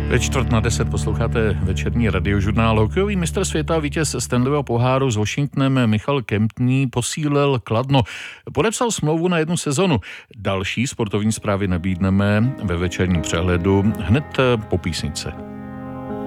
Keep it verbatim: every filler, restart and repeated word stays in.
Ve čtvrt na deset posloucháte večerní radiožurnál. Hokejový mistr světa, vítěz Stanleyho poháru s Washingtonem Michal Kempný posílil Kladno. Podepsal smlouvu na jednu sezonu. Další sportovní zprávy nabídneme ve večerním přehledu hned po písničce.